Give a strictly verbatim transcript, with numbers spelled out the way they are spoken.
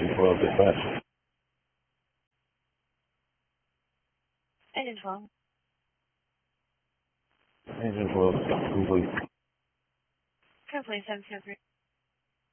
Engine twelve dispatch. Engine twelve. Engine twelve complete. Complete seven two three.